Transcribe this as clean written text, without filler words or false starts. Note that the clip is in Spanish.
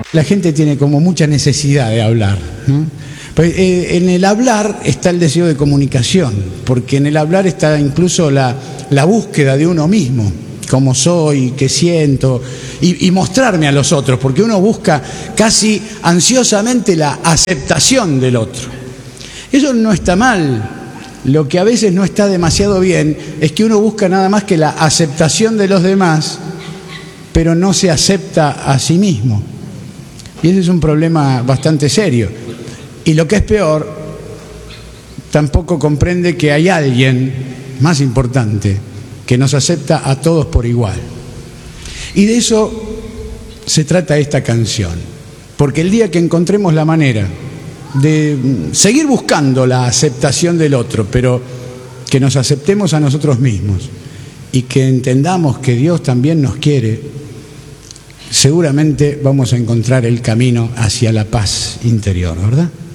La gente tiene como mucha necesidad de hablar, ¿no? Pues, en el hablar está el deseo de comunicación, porque en el hablar está incluso la búsqueda de uno mismo, cómo soy, qué siento, y mostrarme a los otros, porque uno busca casi ansiosamente la aceptación del otro. Eso no está mal. Lo que a veces no está demasiado bien es que uno busca nada más que la aceptación de los demás, pero no se acepta a sí mismo. Y ese es un problema bastante serio. Y lo que es peor, tampoco comprende que hay alguien más importante que nos acepta a todos por igual. Y de eso se trata esta canción. Porque el día que encontremos la manera de seguir buscando la aceptación del otro, pero que nos aceptemos a nosotros mismos y que entendamos que Dios también nos quiere, seguramente vamos a encontrar el camino hacia la paz interior, ¿verdad?